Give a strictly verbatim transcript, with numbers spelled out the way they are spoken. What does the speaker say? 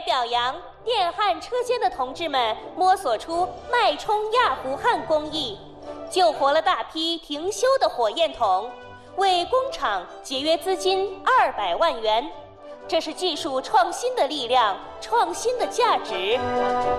表扬电焊车间的同志们摸索出脉冲压糊焊工艺，救活了大批停休的火焰筒，为工厂节约资金二百万元。这是技术创新的力量，创新的价值。